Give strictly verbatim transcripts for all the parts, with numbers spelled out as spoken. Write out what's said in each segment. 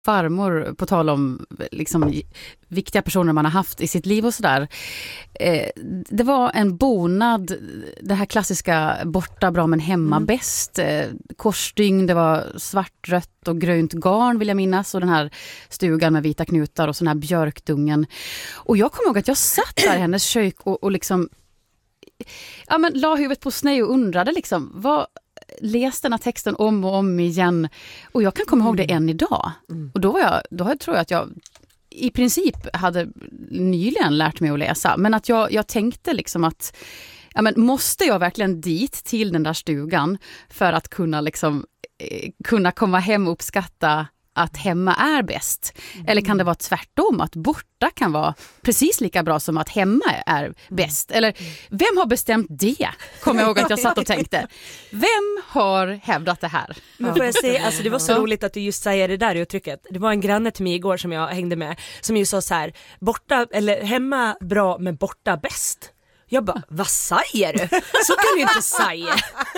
farmor, på tal om liksom viktiga personer man har haft i sitt liv och sådär. Eh, det var en bonad, det här klassiska borta bra men hemma mm. bäst. Eh, korsstygn, det var svart, rött och grönt garn vill jag minnas. Och den här stugan med vita knutar och sån här björkdungen. Och jag kommer ihåg att jag satt där i hennes kök och, och liksom ja, men la huvudet på sned och undrade liksom, vad läste den här texten om och om igen. Och jag kan komma mm. ihåg det än idag. Mm. Och då var jag, då tror jag att jag i princip hade nyligen lärt mig att läsa. Men att jag, jag tänkte liksom att ja, men måste jag verkligen dit till den där stugan för att kunna liksom eh, kunna komma hem och uppskatta att hemma är bäst? Mm. Eller kan det vara tvärtom, att borta kan vara precis lika bra som att hemma är bäst? Eller vem har bestämt det? Kommer jag ihåg att jag satt och tänkte. Vem har hävdat det här? Men får jag säga, alltså det var så roligt att du just säger det där uttrycket. Det var en granne till mig igår som jag hängde med som ju sa så här, borta eller hemma bra men borta bäst. Jag bara, vad säger du? Så kan du inte säga.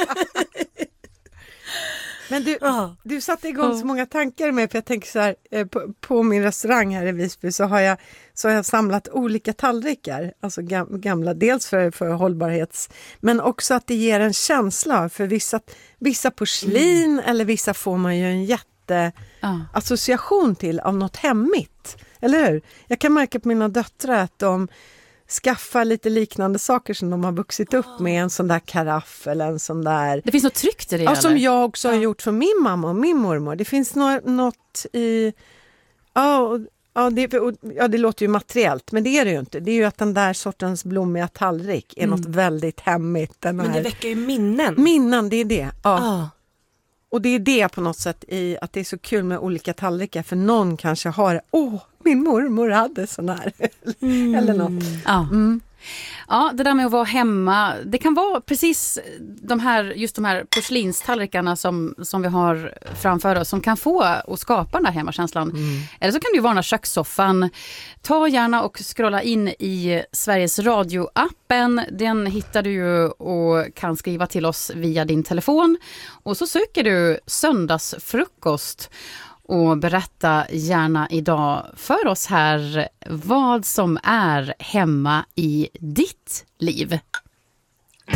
Men du, oh. du satte igång oh. så många tankar med, för jag tänker så här, eh, på, på min restaurang här i Visby så har jag, så har jag samlat olika tallrikar, alltså gam, gamla, dels för, för hållbarhets, men också att det ger en känsla för vissa, vissa porslin mm. eller vissa får man ju en jätte oh. association till av något hemmigt, eller hur? Jag kan märka på mina döttrar att de skaffa lite liknande saker som de har vuxit upp med, en sån där karaff eller en sån där... Det finns något tryckt i det? Ja, eller? Som jag också har gjort för min mamma och min mormor. Det finns något, något i... Ja, ja, det, ja, det låter ju materiellt, men det är det ju inte. Det är ju att den där sortens blommiga tallrik är mm. något väldigt hemmigt. Den men här... det väcker ju minnen. Minnen, det är det. Ja. Ah. Och det är det på något sätt i att det är så kul med olika tallrikar. För någon kanske har, åh, min mormor hade sån här. Mm. Eller något. Ja. Mm. Ja, det där med att vara hemma, det kan vara precis de här, just de här porslinstallrikarna som, som vi har framför oss som kan få och skapa den här hemmakänslan. Mm. Eller så kan det ju vara den här kökssoffan. Ta gärna och scrolla in i Sveriges Radio-appen. Den hittar du ju och kan skriva till oss via din telefon. Och så söker du söndagsfrukost. Och berätta gärna idag för oss här vad som är hemma i ditt liv.